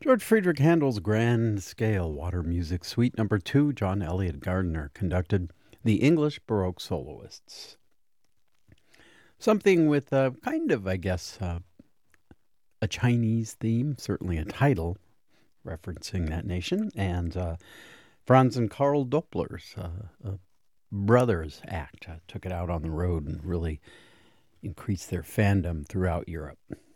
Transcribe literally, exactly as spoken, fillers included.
George Friedrich Handel's Grand Scale Water Music Suite Number two, John Elliott Gardiner conducted the English Baroque Soloists. Something with a kind of, I guess, uh, a Chinese theme, certainly a title referencing that nation, and uh, Franz and Karl Doppler's uh, uh, brothers act uh, took it out on the road and really increased their fandom throughout Europe.